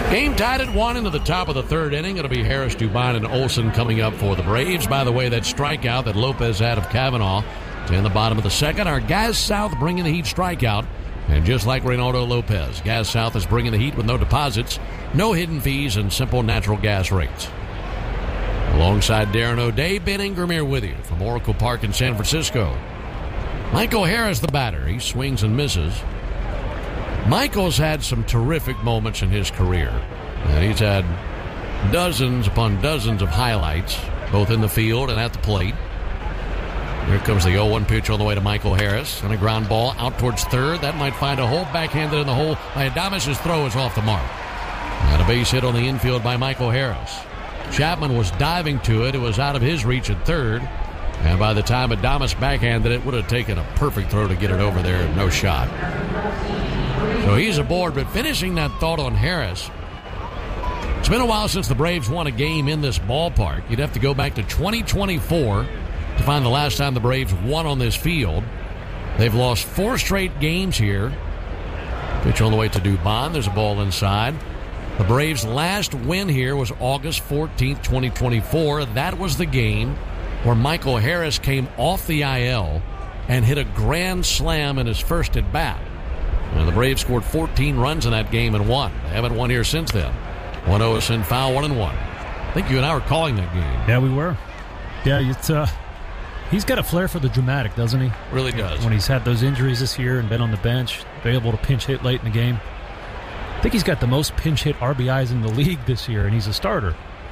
Game tied at 1 into the top of the third inning. It'll be Harris, Dubon, and Olson coming up for the Braves. By the way, that strikeout that Lopez had of Cavanaugh in the bottom of the second. Our Gas South bringing the Heat strikeout. And just like Reynaldo Lopez, Gas South is bringing the Heat with no deposits, no hidden fees, and simple natural gas rates. Alongside Darren O'Day, Ben Ingram here with you from Oracle Park in San Francisco. Michael Harris, the batter. He swings and misses. Michael's had some terrific moments in his career. And he's had dozens upon dozens of highlights, both in the field and at the plate. Here comes the 0-1 pitch on the way to Michael Harris. And a ground ball out towards third. That might find a hole. Backhanded in the hole. Adames' throw is off the mark. And a base hit on the infield by Michael Harris. Chapman was diving to it. It was out of his reach at third. And by the time Adames backhanded it, would have taken a perfect throw to get it over there. No shot. So he's aboard, but finishing that thought on Harris, it's been a while since the Braves won a game in this ballpark. You'd have to go back to 2024 to find the last time the Braves won on this field. They've lost 4 straight games here. Pitch on the way to Dubon. There's a ball inside. The Braves' last win here was August 14th, 2024. That was the game where Michael Harris came off the IL and hit a grand slam in his first at-bat. And the Braves scored 14 runs in that game and won. They haven't won here since then. 1-0 send foul, 1-1. I think you and I were calling that game. Yeah, we were. Yeah, it's he's got a flair for the dramatic, doesn't he? Really does. When he's had those injuries this year and been on the bench, been able to pinch hit late in the game. I think he's got the most pinch hit RBIs in the league this year, and he's a starter.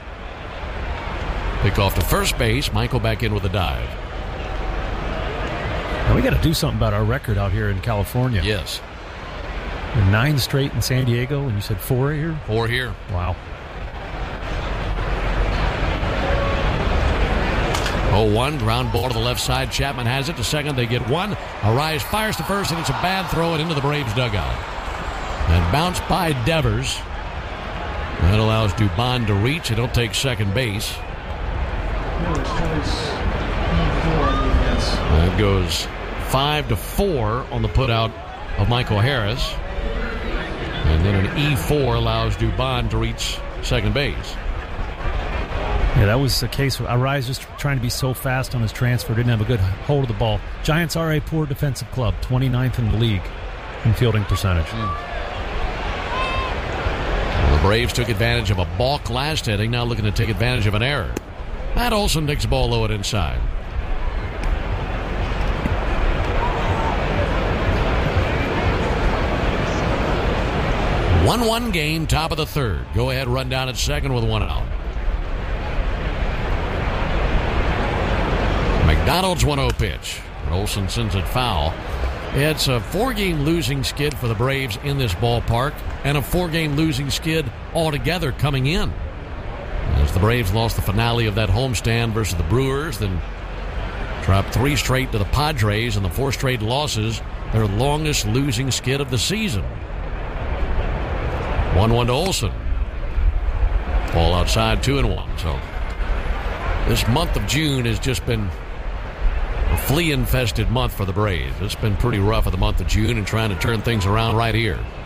Pick off to first base. Michael back in with a dive. Now we got to do something about our record out here in California. Yes. 9 straight in San Diego, and you said 4 here? 4 here. Wow. 0-1, ground ball to the left side. Chapman has it to second. They get 1. Arraez fires to first, and it's a bad throw and into the Braves dugout. And bounced by Devers. That allows Dubon to reach. It'll take second base. That goes 5-4 on the putout of Michael Harris. And then an E4 allows Dubon to reach second base. Yeah, that was the case. Arraez just trying to be so fast on his transfer. Didn't have a good hold of the ball. Giants are a poor defensive club. 29th in the league in fielding percentage. The Braves took advantage of a balk last inning. Now looking to take advantage of an error. Matt Olson takes the ball low and inside. One game, top of the third. Go ahead, run down at second with 1 out. McDonald's 1-0 pitch. Olson sends it foul. It's a 4-game losing skid for the Braves in this ballpark and a 4-game losing skid altogether coming in. As the Braves lost the finale of that homestand versus the Brewers, then dropped 3 straight to the Padres, and the 4 straight losses, their longest losing skid of the season. 1-1 to Olson. Ball outside, 2-1. So this month of June has just been a flea-infested month for the Braves. It's been pretty rough for the month of June and trying to turn things around right here.